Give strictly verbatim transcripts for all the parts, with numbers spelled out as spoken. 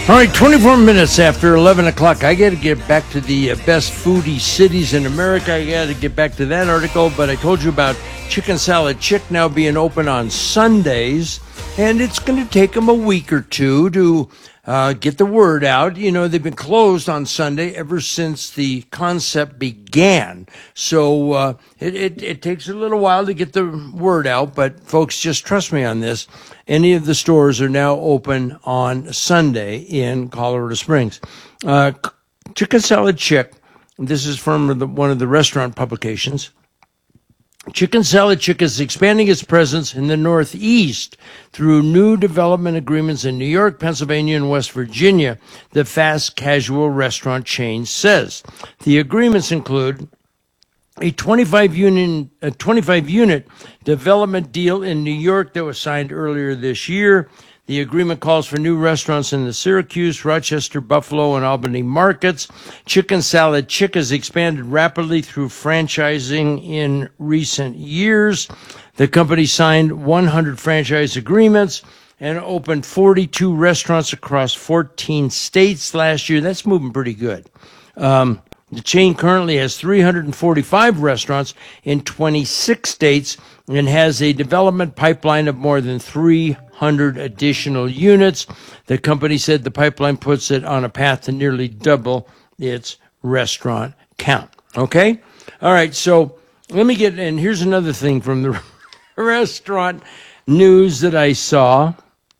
All right, twenty-four minutes after eleven o'clock. I got to get back to the uh, best foodie cities in America. I got to get back to that article, but I told you about Chicken Salad Chick now being open on Sundays, and it's going to take them a week or two to uh, get the word out. You know, they've been closed on Sunday ever since the concept began, so uh, it, it, it takes a little while to get the word out, but folks, just trust me on this. Any of the stores are now open on Sunday in Colorado Springs. Uh, Chicken Salad Chick, this is from the, one of the restaurant publications. Chicken Salad Chick is expanding its presence in the Northeast through new development agreements in New York, Pennsylvania, and West Virginia, the fast casual restaurant chain says. The agreements include a twenty-five unit, a twenty-five unit development deal in New York that was signed earlier this year. The agreement calls for new restaurants in the Syracuse, Rochester, Buffalo, and Albany markets. Chicken Salad Chick has expanded rapidly through franchising in recent years. The company signed one hundred franchise agreements and opened forty-two restaurants across fourteen states last year. That's moving pretty good. Um, The chain currently has three hundred forty-five restaurants in twenty-six states and has a development pipeline of more than three hundred additional units. The company said the pipeline puts it on a path to nearly double its restaurant count. Okay? All right, so let me get, and here's another thing from the restaurant news that I saw.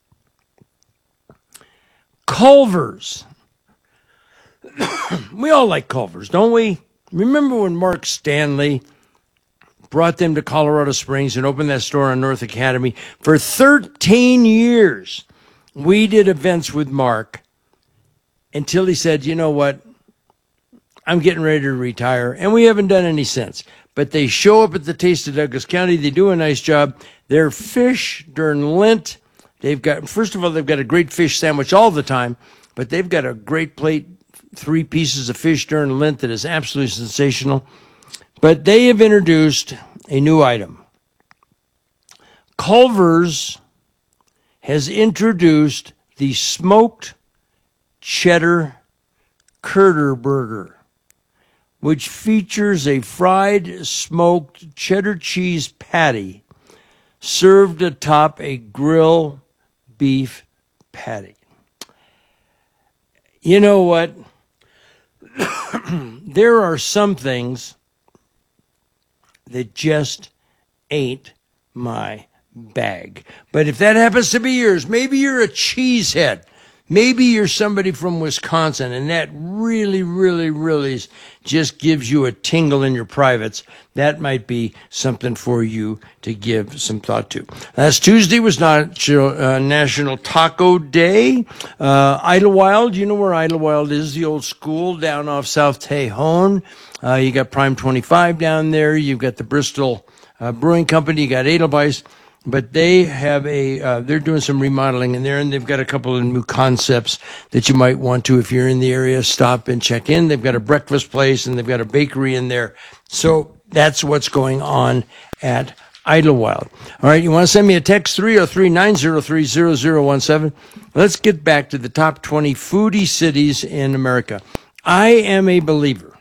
Culver's. We all like Culver's, don't we? Remember when Mark Stanley brought them to Colorado Springs and opened that store on North Academy? For thirteen years, we did events with Mark until he said, you know what, I'm getting ready to retire, and we haven't done any since. But they show up at the Taste of Douglas County. They do a nice job. Their fish during Lent, they've got, first of all, they've got a great fish sandwich all the time, but they've got a great plate, three pieces of fish during Lent that is absolutely sensational. But they have introduced a new item. Culver's has introduced the smoked cheddar Curder Burger, which features a fried smoked cheddar cheese patty served atop a grill beef patty. You know what? There are some things that just ain't my bag. But if that happens to be yours, maybe you're a cheesehead. Maybe you're somebody from Wisconsin, and that really, really, really just gives you a tingle in your privates. That might be something for you to give some thought to. Last Tuesday was not uh, National Taco Day. Uh, Idlewild, you know where Idlewild is, the old school down off South Tejon. Uh, you got Prime twenty-five down there. You've got the Bristol uh, Brewing Company. You got Edelweiss. But they have a, uh, they're doing some remodeling in there, and they've got a couple of new concepts that you might want to, if you're in the area, stop and check in. They've got a breakfast place, and they've got a bakery in there. So that's what's going on at Idlewild. All right, you want to send me a text, three oh three, nine oh three, oh oh one seven. Let's get back to the top twenty foodie cities in America. I am a believer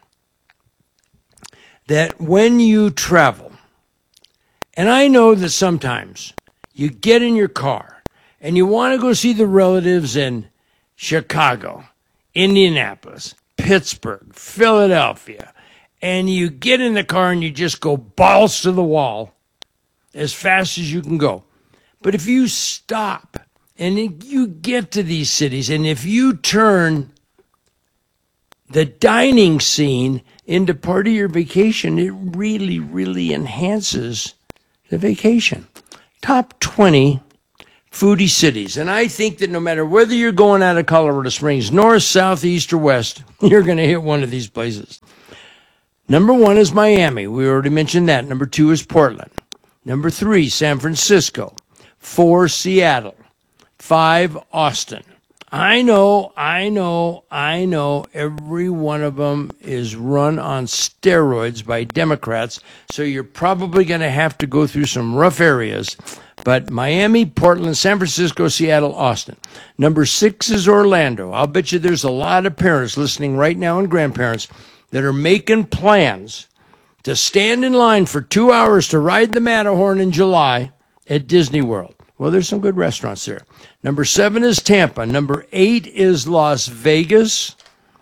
that when you travel, and I know that sometimes you get in your car and you want to go see the relatives in Chicago, Indianapolis, Pittsburgh, Philadelphia, and you get in the car and you just go balls to the wall as fast as you can go. But if you stop and you get to these cities, and if you turn the dining scene into part of your vacation, it really, really enhances the vacation. Top twenty foodie cities. And I think that no matter whether you're going out of Colorado Springs, north, south, east, or west, you're going to hit one of these places. Number one is Miami. We already mentioned that. Number two is Portland. Number three, San Francisco. Four, Seattle. Five, Austin. I know, I know, I know every one of them is run on steroids by Democrats, so you're probably going to have to go through some rough areas. But Miami, Portland, San Francisco, Seattle, Austin. Number six is Orlando. I'll bet you there's a lot of parents listening right now and grandparents that are making plans to stand in line for two hours to ride the Matterhorn in July at Disney World. Well, there's some good restaurants there. Number seven is Tampa. Number eight is Las Vegas.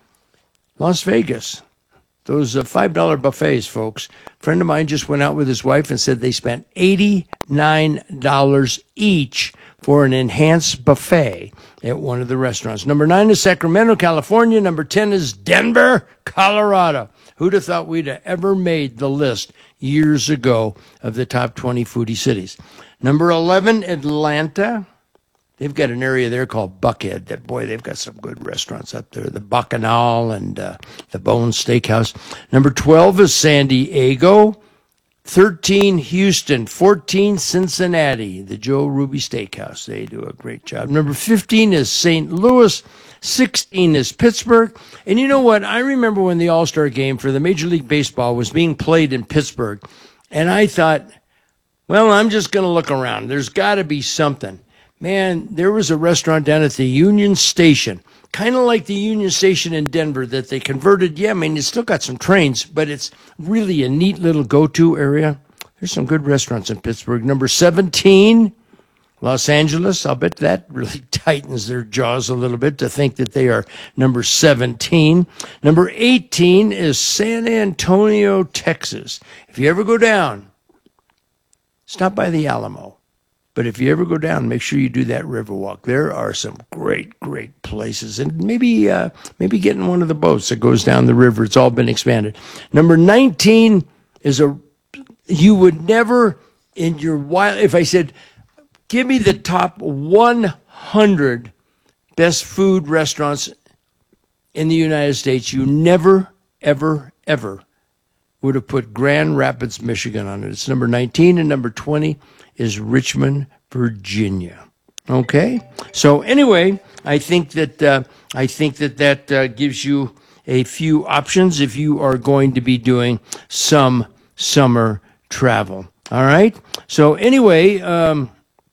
Las Vegas. Those uh, five dollar buffets, folks. A friend of mine just went out with his wife and said they spent eighty-nine dollars each for an enhanced buffet at one of the restaurants. Number nine is Sacramento, California. Number ten is Denver, Colorado. Who'd have thought we'd have ever made the list years ago of the top twenty foodie cities? Number eleven, Atlanta. They've got an area there called Buckhead. That boy, they've got some good restaurants up there. The Bacchanal and uh, the Bone Steakhouse. Number twelve is San Diego. thirteen, Houston. fourteen, Cincinnati. The Joe Ruby Steakhouse. They do a great job. Number fifteen is Saint Louis. sixteen is Pittsburgh. And you know what? I remember when the All-Star game for the Major League Baseball was being played in Pittsburgh. And I thought, well, I'm just going to look around. There's got to be something. Man, there was a restaurant down at the Union Station, kind of like the Union Station in Denver that they converted. Yeah, I mean, it's still got some trains, but it's really a neat little go-to area. There's some good restaurants in Pittsburgh. Number seventeen, Los Angeles. I'll bet that really tightens their jaws a little bit to think that they are number seventeen. Number eighteen is San Antonio, Texas. If you ever go down, stop by the Alamo. But if you ever go down, make sure you do that river walk. There are some great, great places. And maybe uh, maybe get in one of the boats that goes down the river. It's all been expanded. Number nineteen is a, you would never in your wild, if I said, give me the top one hundred best food restaurants in the United States, you never, ever, ever would have put Grand Rapids, Michigan on it. It's number nineteen, and number twenty is Richmond, Virginia. Okay? So anyway, I think that uh, I think that that uh, gives you a few options if you are going to be doing some summer travel. All right? So anyway, um,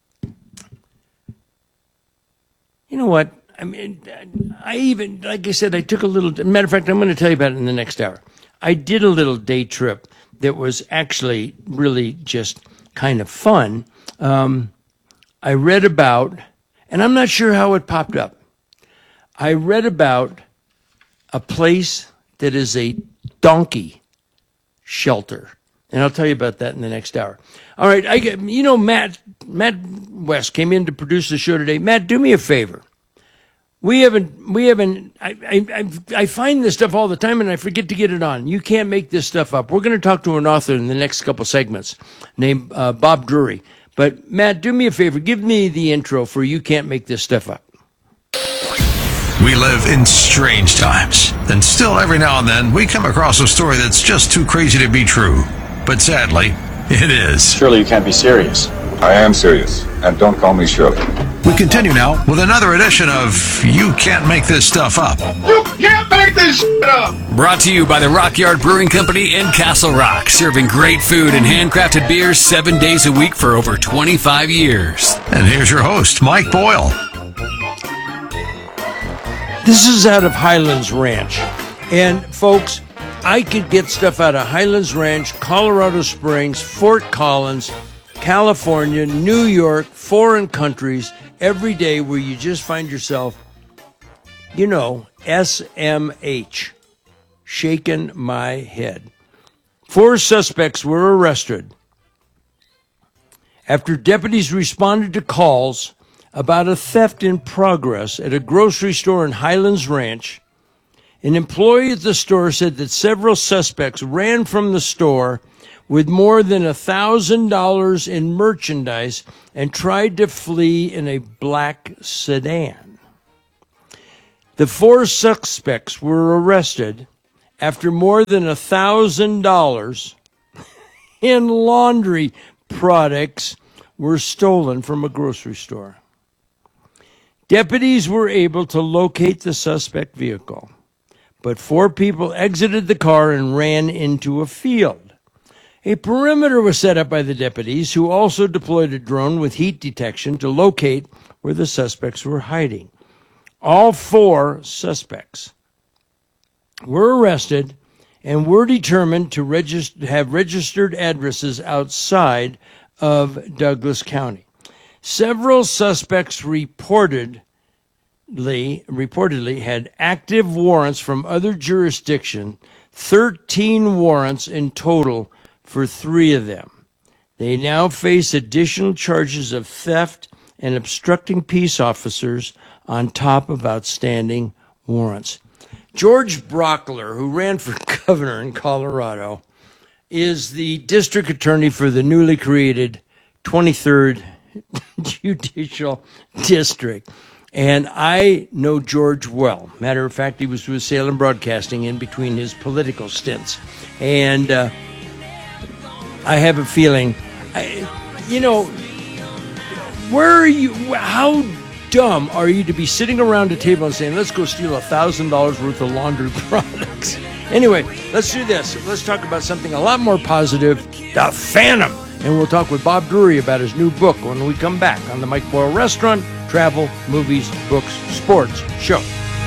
you know what? I mean, I even, like I said, I took a little, matter of fact, I'm going to tell you about it in the next hour. I did a little day trip that was actually really just kind of fun. Um, I read about, and I'm not sure how it popped up. I read about a place that is a donkey shelter. And I'll tell you about that in the next hour. All right, I get, you know, Matt, Matt West came in to produce the show today. Matt, do me a favor. We haven't, we haven't, I, I, I find this stuff all the time and I forget to get it on. You can't make this stuff up. We're going to talk to an author in the next couple segments named uh, Bob Drury. But Matt, do me a favor. Give me the intro for You Can't Make This Stuff Up. We live in strange times, and still every now and then we come across a story that's just too crazy to be true. But sadly, it is. Surely you can't be serious. I am serious, and don't call me Shirley. We continue now with another edition of You Can't Make This Stuff Up. You can't make this shit up! Brought to you by the Rockyard Brewing Company in Castle Rock, serving great food and handcrafted beers seven days a week for over twenty-five years. And here's your host, Mike Boyle. This is out of Highlands Ranch. And folks, I could get stuff out of Highlands Ranch, Colorado Springs, Fort Collins, California, New York, foreign countries, every day where you just find yourself, you know, S M H, shaking my head. Four suspects were arrested after deputies responded to calls about a theft in progress at a grocery store in Highlands Ranch. An employee at the store said that several suspects ran from the store with more than one thousand dollars in merchandise and tried to flee in a black sedan. The four suspects were arrested after more than one thousand dollars in laundry products were stolen from a grocery store. Deputies were able to locate the suspect vehicle, but four people exited the car and ran into a field. A perimeter was set up by the deputies, who also deployed a drone with heat detection to locate where the suspects were hiding. All four suspects were arrested and were determined to register, have registered addresses outside of Douglas County. Several suspects reportedly, reportedly had active warrants from other jurisdictions, thirteen warrants in total for three of them. They now face additional charges of theft and obstructing peace officers on top of outstanding warrants. George Brockler, who ran for governor in Colorado, is the district attorney for the newly created twenty-third Judicial District. And I know George well. Matter of fact, he was with Salem Broadcasting in between his political stints. And uh, I have a feeling, I, you know, where are you, how dumb are you to be sitting around a table and saying, let's go steal a thousand dollars worth of laundry products? Anyway, let's do this. Let's talk about something a lot more positive, the Phantom. And we'll talk with Bob Drury about his new book when we come back on the Mike Boyle Restaurant, Travel, Movies, Books, Sports Show.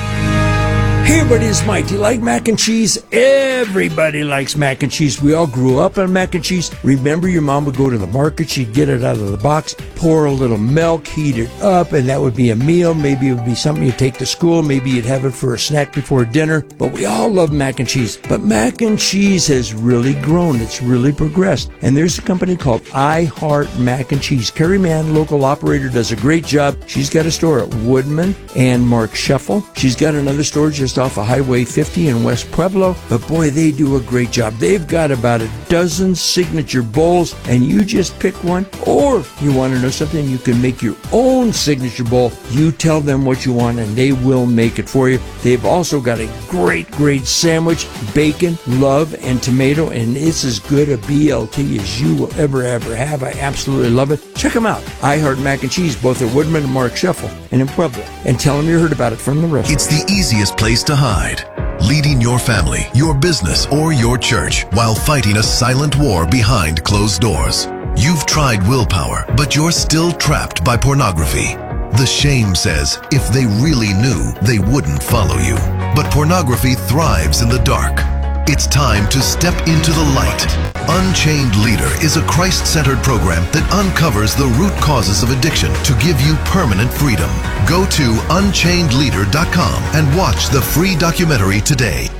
Hey everybody, it's Mike. Do you like mac and cheese? Everybody likes mac and cheese. We all grew up on mac and cheese. Remember, your mom would go to the market, she'd get it out of the box, pour a little milk, heat it up, and that would be a meal. Maybe it would be something you'd take to school. Maybe you'd have it for a snack before dinner. But we all love mac and cheese. But mac and cheese has really grown. It's really progressed. And there's a company called I Heart Mac and Cheese. Carrie Mann, local operator, does a great job. She's got a store at Woodman and Mark Scheffel. She's got another store just off of Highway fifty in West Pueblo, but boy, they do a great job. They've got about a dozen signature bowls, and you just pick one, or you want to know something, you can make your own signature bowl. You tell them what you want, and they will make it for you. They've also got a great, great sandwich, bacon, love, and tomato, and it's as good a B L T as you will ever, ever have. I absolutely love it. Check them out. I Heart Mac and Cheese, both at Woodman and Mark Scheffel, and in Pueblo, and tell them you heard about it from the restaurant. It's the easiest place to hide, leading your family, your business, or your church while fighting a silent war behind closed doors. You've tried willpower, but you're still trapped by pornography. The shame says if they really knew, they wouldn't follow you. But pornography thrives in the dark. It's time to step into the light. Unchained Leader is a Christ-centered program that uncovers the root causes of addiction to give you permanent freedom. Go to unchained leader dot com and watch the free documentary today.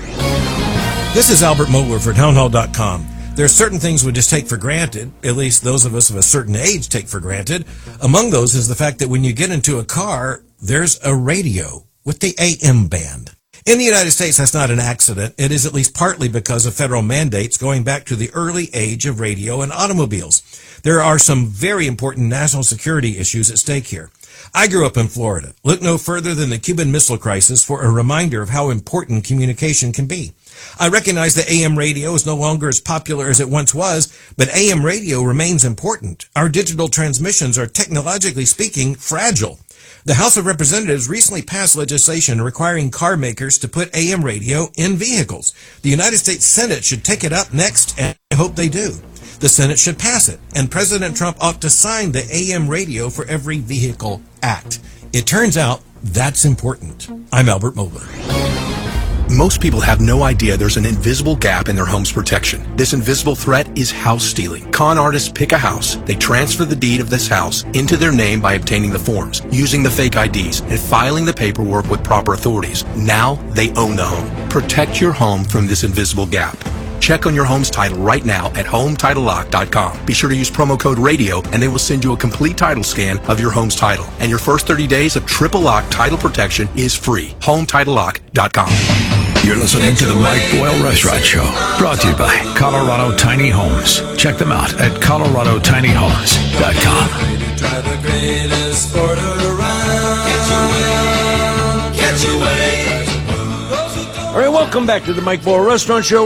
This is Albert Mohler for town hall dot com. There are certain things we just take for granted, at least those of us of a certain age take for granted. Among those is the fact that when you get into a car, there's a radio with the A M band. In the United States, that's not an accident. It is at least partly because of federal mandates going back to the early age of radio and automobiles. There are some very important national security issues at stake here. I grew up in Florida. Look no further than the Cuban Missile Crisis for a reminder of how important communication can be. I recognize that A M radio is no longer as popular as it once was, but A M radio remains important. Our digital transmissions are, technologically speaking, fragile. The House of Representatives recently passed legislation requiring car makers to put A M radio in vehicles. The United States Senate should take it up next, and I hope they do. The Senate should pass it, and President Trump ought to sign the A M Radio for Every Vehicle Act. It turns out that's important. I'm Albert Mohler. Most people have no idea there's an invisible gap in their home's protection. This invisible threat is house stealing. Con artists pick a house, they transfer the deed of this house into their name by obtaining the forms, using the fake I Ds, and filing the paperwork with proper authorities. Now they own the home. Protect your home from this invisible gap. Check on your home's title right now at home title lock dot com. Be sure to use promo code RADIO and they will send you a complete title scan of your home's title. And your first thirty days of triple lock title protection is free. home title lock dot com. You're listening to the Mike Boyle Restaurant Show, brought to you by Colorado Tiny Homes. Check them out at colorado tiny homes dot com. All right, welcome back to the Mike Boyle Restaurant Show.